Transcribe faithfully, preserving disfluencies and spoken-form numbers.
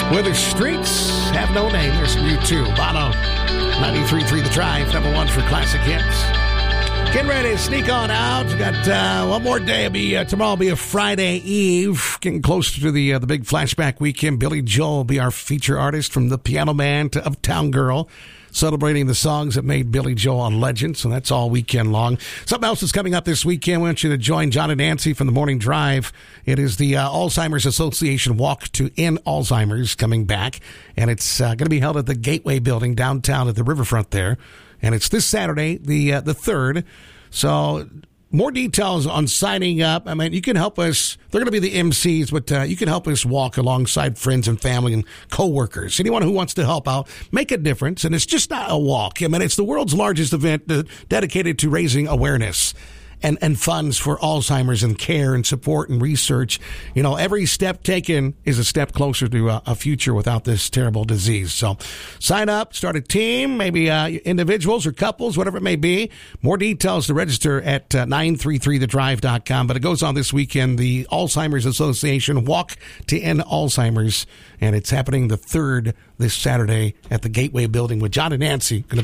Where the streets have no name. There's some U two. Bono, ninety-three point three The Drive, number one for classic hits. Getting ready to sneak on out. We got uh, one more day. It'll be, uh, tomorrow will be a Friday Eve. Getting closer to the uh, the big flashback weekend. Billy Joel will be our feature artist, from The Piano Man to Uptown Girl, celebrating the songs that made Billy Joel a legend. So that's all weekend long. Something else is coming up this weekend. We want you to join John and Nancy from the Morning Drive. It is the uh, Alzheimer's Association Walk to End Alzheimer's coming back. And it's uh, going to be held at the Gateway Building downtown at the riverfront there. And it's this Saturday, the uh, the third. So more details on signing up. I mean, you can help us. They're going to be the M Cs, but uh, you can help us walk alongside friends and family and coworkers. Anyone who wants to help out, make a difference. And it's just not a walk. I mean, it's the world's largest event uh, dedicated to raising awareness and, and funds for Alzheimer's and care and support and research. You know, every step taken is a step closer to a, a future without this terrible disease. So sign up, start a team, maybe uh, individuals or couples, whatever it may be. More details to register at uh, nine three three the drive dot com. But it goes on this weekend, the Alzheimer's Association Walk to End Alzheimer's. And it's happening the third this Saturday at the Gateway Building with John and Nancy.